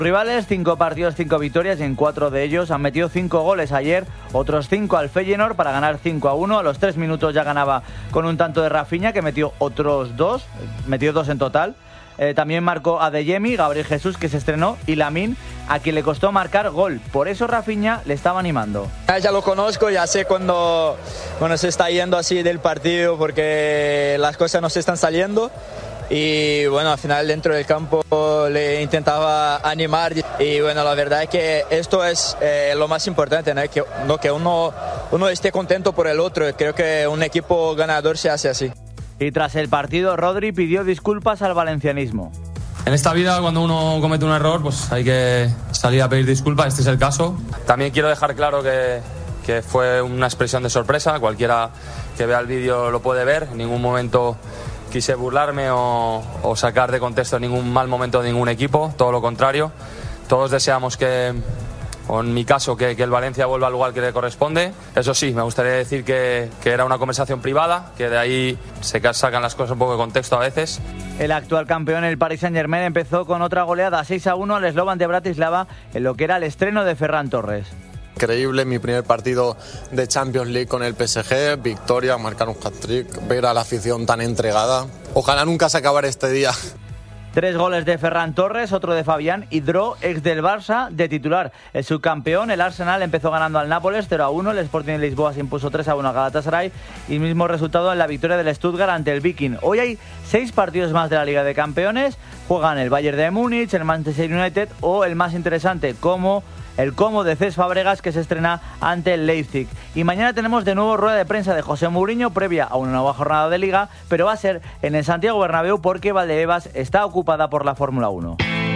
Rivales, 5 partidos, 5 victorias y en 4 de ellos han metido 5 goles ayer, otros 5 al Feyenoord para ganar 5-1. A los 3 minutos ya ganaba con un tanto de Rafinha, que metió otros 2, metió 2 en total. También marcó Adeyemi, Gabriel Jesús, que se estrenó, y Lamine, a quien le costó marcar gol. Por eso Rafinha le estaba animando. Ya lo conozco, ya sé cuando se está yendo así del partido porque las cosas no se están saliendo. Y bueno, al final dentro del campo le intentaba animar. Y bueno, la verdad es que esto es lo más importante, ¿no? Que uno esté contento por el otro. Creo que un equipo ganador se hace así. Y tras el partido, Rodri pidió disculpas al valencianismo. En esta vida, cuando uno comete un error, pues hay que salir a pedir disculpas. Este es el caso. También quiero dejar claro que fue una expresión de sorpresa. Cualquiera que vea el vídeo lo puede ver. En ningún momento quise burlarme o sacar de contexto ningún mal momento de ningún equipo. Todo lo contrario. Todos deseamos o en mi caso, que el Valencia vuelva al lugar que le corresponde. Eso sí, me gustaría decir que era una conversación privada, que de ahí se sacan las cosas un poco de contexto a veces. El actual campeón, el Paris Saint-Germain, empezó con otra goleada 6-1 al Slovan de Bratislava en lo que era el estreno de Ferran Torres. Increíble, mi primer partido de Champions League con el PSG, victoria, marcar un hat-trick, ver a la afición tan entregada. Ojalá nunca se acabara este día. 3 goles de Ferran Torres, otro de Fabián Hidro, ex del Barça, de titular. El subcampeón, el Arsenal, empezó ganando al Nápoles 0-1, el Sporting de Lisboa se impuso 3-1 al Galatasaray y mismo resultado en la victoria del Stuttgart ante el Viking. Hoy hay 6 partidos más de la Liga de Campeones, juegan el Bayern de Múnich, el Manchester United o el más interesante, como el Como de Cesc Fabregas, que se estrena ante el Leipzig. Y mañana tenemos de nuevo rueda de prensa de José Mourinho previa a una nueva jornada de Liga, pero va a ser en el Santiago Bernabéu porque Valdebebas está ocupada por la Fórmula 1.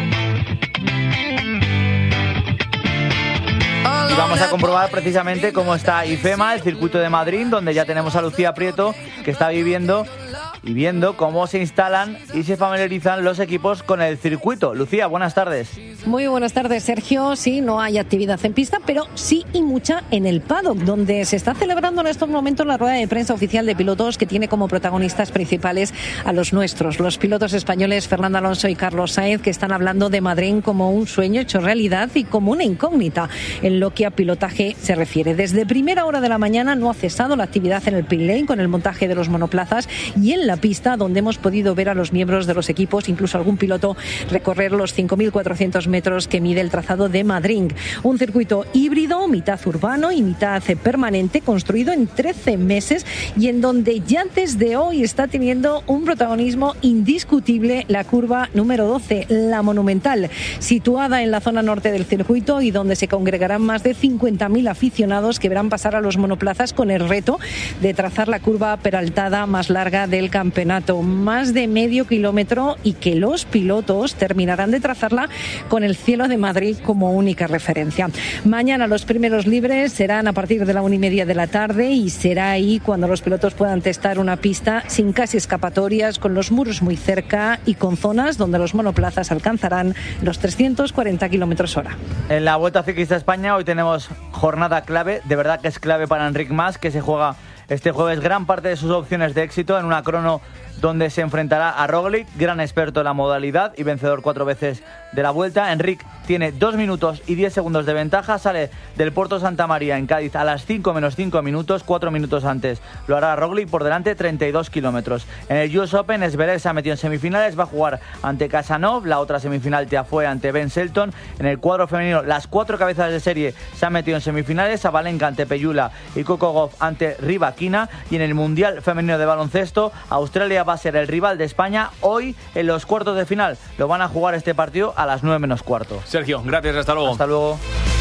Y vamos a comprobar precisamente cómo está IFEMA, el circuito de Madrid, donde ya tenemos a Lucía Prieto, que está viviendo y viendo cómo se instalan y se familiarizan los equipos con el circuito. Lucía, buenas tardes. Muy buenas tardes, Sergio. Sí, no hay actividad en pista, pero sí y mucha en el paddock, donde se está celebrando en estos momentos la rueda de prensa oficial de pilotos, que tiene como protagonistas principales a los nuestros, los pilotos españoles Fernando Alonso y Carlos Sainz, que están hablando de Madrid como un sueño hecho realidad y como una incógnita en lo que a pilotaje se refiere. Desde primera hora de la mañana no ha cesado la actividad en el pit lane con el montaje de los monoplazas y en la pista, donde hemos podido ver a los miembros de los equipos, incluso algún piloto, recorrer los 5.400 metros que mide el trazado de Madrid. Un circuito híbrido, mitad urbano y mitad permanente, construido en 13 meses y en donde ya desde hoy está teniendo un protagonismo indiscutible la curva número 12, la Monumental, situada en la zona norte del circuito y donde se congregarán más de 50.000 aficionados que verán pasar a los monoplazas con el reto de trazar la curva peraltada más larga del campeonato, más de medio kilómetro, y que los pilotos terminarán de trazarla con el cielo de Madrid como única referencia. Mañana los primeros libres serán a partir de la 1:30 de la tarde y será ahí cuando los pilotos puedan testar una pista sin casi escapatorias, con los muros muy cerca y con zonas donde los monoplazas alcanzarán los 340 kilómetros hora. En la Vuelta Ciclista a España hoy tenemos jornada clave, de verdad que es clave para Enric Mas, que se juega este jueves gran parte de sus opciones de éxito en una crono donde se enfrentará a Roglic, gran experto en la modalidad y vencedor 4 veces de la Vuelta. Enric tiene 2 minutos y 10 segundos de ventaja, sale del Puerto Santa María en Cádiz a las 5 menos 5 minutos, 4 minutos antes lo hará Roglic, por delante 32 kilómetros. En el US Open, Zverev se ha metido en semifinales, va a jugar ante Casanov, la otra semifinal fue ante Ben Shelton. En el cuadro femenino, las 4 cabezas de serie se han metido en semifinales, Sabalenka ante Peyula y Coco Gauff ante Rybakina. Y en el Mundial Femenino de Baloncesto, Australia va a ser el rival de España hoy en los cuartos de final. Lo van a jugar este partido a las 9 menos cuarto. Sergio, gracias, hasta luego. Hasta luego.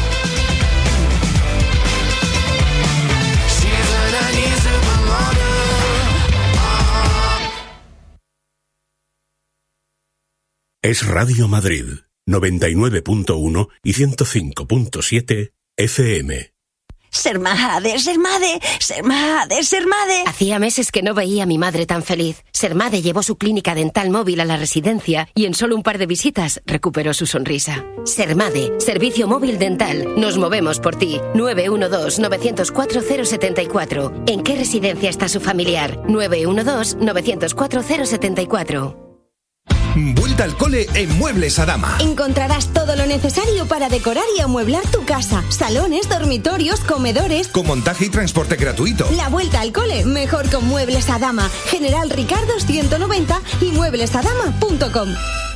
Es Radio Madrid, 99.1 y 105.7 FM. Ser madre, ser madre, ser madre, ser madre. Hacía meses que no veía a mi madre tan feliz. Sermade llevó su clínica dental móvil a la residencia y en solo un par de visitas recuperó su sonrisa. Sermade, servicio móvil dental. Nos movemos por ti. 912-904-074. ¿En qué residencia está su familiar? 912-904-074. Vuelta al cole en Muebles Adama. Encontrarás todo lo necesario para decorar y amueblar tu casa. Salones, dormitorios, comedores. Con montaje y transporte gratuito. La vuelta al cole, mejor con Muebles Adama. General Ricardo 190 y mueblesadama.com.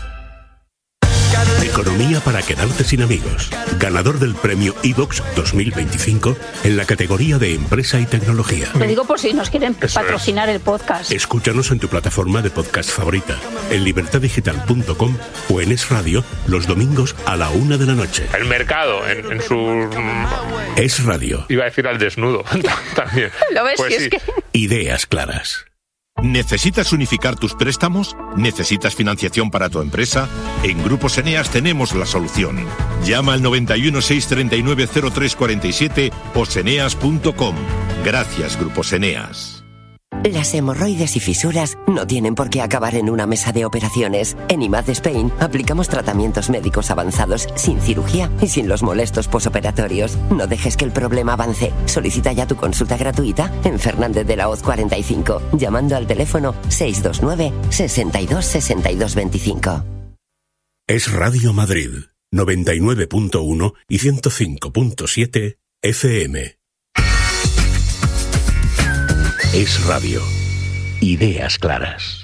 Economía para quedarte sin amigos. Ganador del premio iVox 2025 en la categoría de empresa y tecnología. Lo digo por si nos quieren patrocinar el podcast. Escúchanos en tu plataforma de podcast favorita, en libertadigital.com o en Es Radio los domingos a la 1 de la noche. El mercado en su... Es Radio. Iba a decir al desnudo también. ¿Lo ves? Pues si es que... Ideas claras. ¿Necesitas unificar tus préstamos? ¿Necesitas financiación para tu empresa? En Grupos Eneas tenemos la solución. Llama al 91 639 0347 o seneas.com. Gracias, Grupos Eneas. Las hemorroides y fisuras no tienen por qué acabar en una mesa de operaciones. En IMAD Spain aplicamos tratamientos médicos avanzados sin cirugía y sin los molestos posoperatorios. No dejes que el problema avance. Solicita ya tu consulta gratuita en Fernández de la Hoz 45, llamando al teléfono 629 62 62 25. Es Radio Madrid, 99.1 y 105.7 FM. Es Radio. Ideas claras.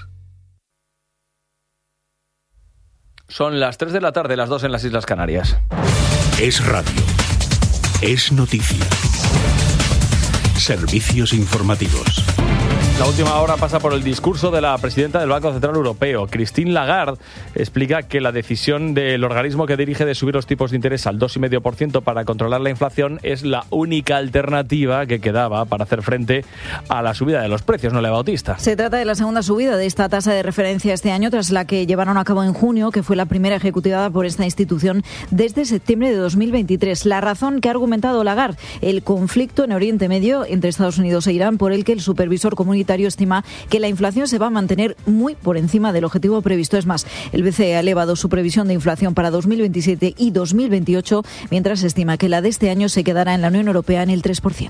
Son las 3 de la tarde, las 2 en las Islas Canarias. Es Radio. Es noticia. Servicios informativos. La última hora pasa por el discurso de la presidenta del Banco Central Europeo. Christine Lagarde explica que la decisión del organismo que dirige de subir los tipos de interés al 2,5% para controlar la inflación es la única alternativa que quedaba para hacer frente a la subida de los precios, ¿no, Lea Bautista? Se trata de la segunda subida de esta tasa de referencia este año, tras la que llevaron a cabo en junio, que fue la primera ejecutada por esta institución desde septiembre de 2023. La razón que ha argumentado Lagarde: el conflicto en Oriente Medio entre Estados Unidos e Irán, por el que el supervisor comunitario estima que la inflación se va a mantener muy por encima del objetivo previsto. Es más, el BCE ha elevado su previsión de inflación para 2027 y 2028, mientras estima que la de este año se quedará en la Unión Europea en el 3%.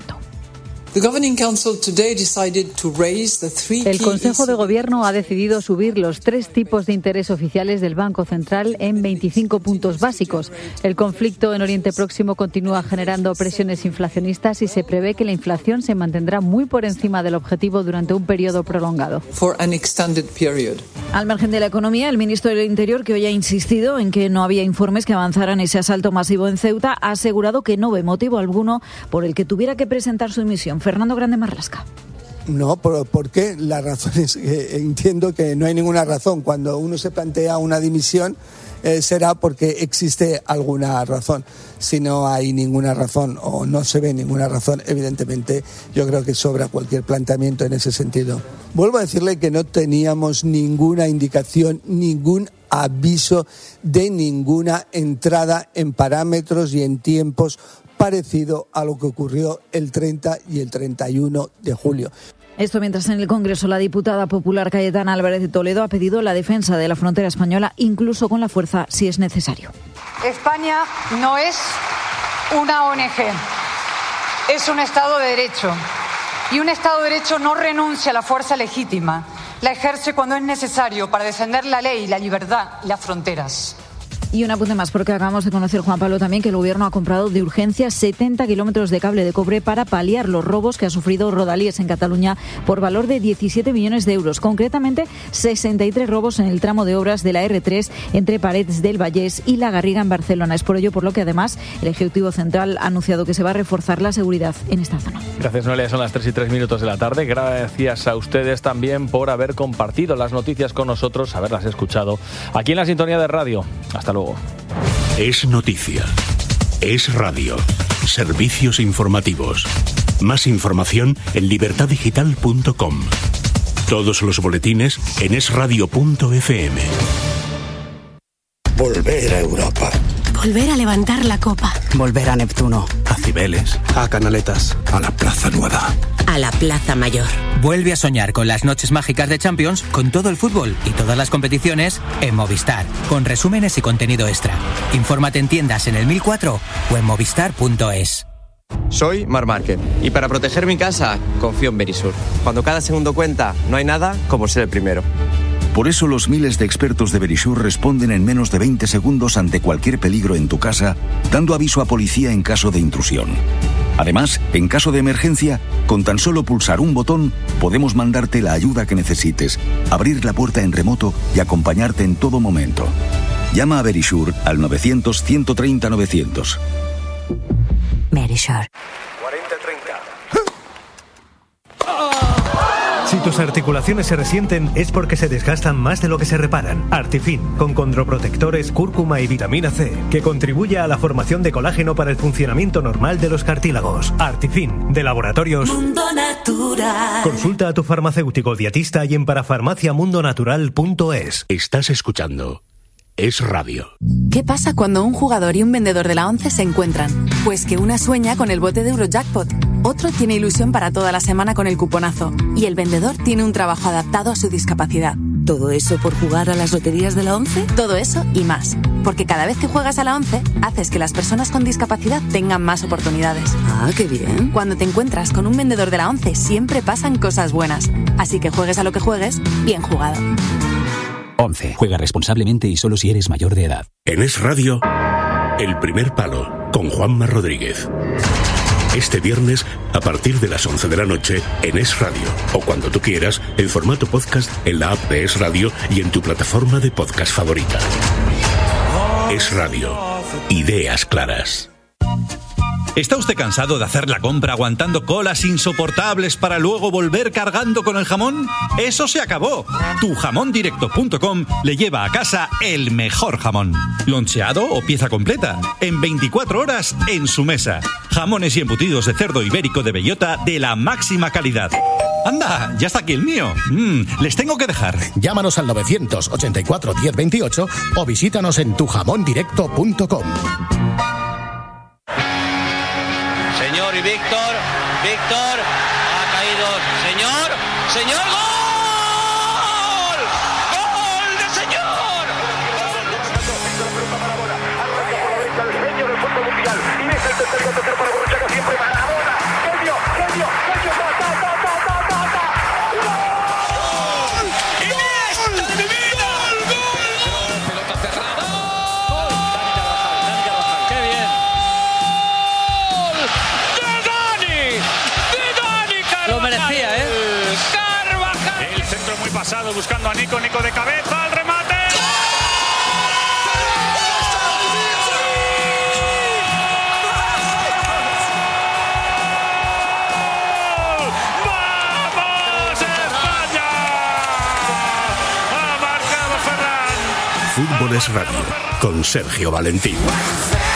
El Consejo de Gobierno ha decidido subir los 3 tipos de interés oficiales del Banco Central en 25 puntos básicos. El conflicto en Oriente Próximo continúa generando presiones inflacionistas y se prevé que la inflación se mantendrá muy por encima del objetivo durante un periodo prolongado. Al margen de la economía, el ministro del Interior, que hoy ha insistido en que no había informes que avanzaran ese asalto masivo en Ceuta, ha asegurado que no ve motivo alguno por el que tuviera que presentar su dimisión. Fernando Grande Marlasca. No, ¿por qué? La razón es que entiendo que no hay ninguna razón. Cuando uno se plantea una dimisión será porque existe alguna razón. Si no hay ninguna razón o no se ve ninguna razón, evidentemente yo creo que sobra cualquier planteamiento en ese sentido. Vuelvo a decirle que no teníamos ninguna indicación, ningún aviso de ninguna entrada en parámetros y en tiempos parecido a lo que ocurrió el 30 y el 31 de julio. Esto mientras en el Congreso la diputada popular Cayetana Álvarez de Toledo ha pedido la defensa de la frontera española, incluso con la fuerza si es necesario. España no es una ONG, es un Estado de Derecho. Y un Estado de Derecho no renuncia a la fuerza legítima, la ejerce cuando es necesario para defender la ley, la libertad y las fronteras. Y un apunte más, porque acabamos de conocer, Juan Pablo, también que el Gobierno ha comprado de urgencia 70 kilómetros de cable de cobre para paliar los robos que ha sufrido Rodalies en Cataluña por valor de 17 millones de euros. Concretamente, 63 robos en el tramo de obras de la R3 entre Parets del Vallès y La Garriga en Barcelona. Es por ello por lo que además el Ejecutivo Central ha anunciado que se va a reforzar la seguridad en esta zona. Gracias, Noelia. Son las 3:03 de la tarde. Gracias a ustedes también por haber compartido las noticias con nosotros, haberlas escuchado aquí en la sintonía de radio. Hasta luego. Es noticia. Es radio. Servicios informativos. Más información en libertadigital.com. Todos los boletines en esradio.fm. Volver a Europa. Volver a levantar la copa. Volver a Neptuno. A Cibeles. A Canaletas. A la Plaza Nueva. A la Plaza Mayor. Vuelve a soñar con las noches mágicas de Champions, con todo el fútbol y todas las competiciones en Movistar, con resúmenes y contenido extra. Infórmate en tiendas en el 1004 o en movistar.es. Soy Marc Márquez y para proteger mi casa confío en Berisur. Cuando cada segundo cuenta, no hay nada como ser el primero. Por eso los miles de expertos de Verisure responden en menos de 20 segundos ante cualquier peligro en tu casa, dando aviso a policía en caso de intrusión. Además, en caso de emergencia, con tan solo pulsar un botón, podemos mandarte la ayuda que necesites, abrir la puerta en remoto y acompañarte en todo momento. Llama a Verisure al 900-130-900. Verisure. 40-30. Si tus articulaciones se resienten es porque se desgastan más de lo que se reparan. Artifin, con condroprotectores, cúrcuma y vitamina C, que contribuye a la formación de colágeno para el funcionamiento normal de los cartílagos. Artifin, de Laboratorios Mundo Natural. Consulta a tu farmacéutico dietista y en parafarmaciamundonatural.es. Estás escuchando Es Radio. ¿Qué pasa cuando un jugador y un vendedor de la ONCE se encuentran? Pues que una sueña con el bote de Eurojackpot, otro tiene ilusión para toda la semana con el cuponazo y el vendedor tiene un trabajo adaptado a su discapacidad. ¿Todo eso por jugar a las loterías de la ONCE? Todo eso y más, porque cada vez que juegas a la ONCE haces que las personas con discapacidad tengan más oportunidades. Ah, qué bien. Cuando te encuentras con un vendedor de la ONCE siempre pasan cosas buenas, así que juegues a lo que juegues, bien jugado. 11. Juega responsablemente y solo si eres mayor de edad. En Es Radio, El Primer Palo, con Juanma Rodríguez. Este viernes, a partir de las 11 de la noche, en Es Radio, o cuando tú quieras, en formato podcast, en la app de Es Radio y en tu plataforma de podcast favorita. Es Radio. Ideas claras. ¿Está usted cansado de hacer la compra aguantando colas insoportables para luego volver cargando con el jamón? ¡Eso se acabó! Tujamondirecto.com le lleva a casa el mejor jamón. Loncheado o pieza completa. En 24 horas en su mesa. Jamones y embutidos de cerdo ibérico de bellota de la máxima calidad. ¡Anda! Ya está aquí el mío. Les tengo que dejar. Llámanos al 984 1028 o visítanos en tujamondirecto.com. Señor y Víctor, ha caído, señor, ¡gol! ¡Gol de señor! El genio del fútbol mundial, y es el tercer para Borruchaga, siempre Maradona, genio, ¡Iniesta de mi vida! ¡Gol! Pelota cerrada. Dani Carvajal. ¡Qué bien! Lo merecía, ¿eh? Carvajal. El centro muy pasado buscando a Nico de cabeza, al remate. ¡Vamos, España! Ha marcado Ferran. Fútbol es Radio, con Sergio Valentín.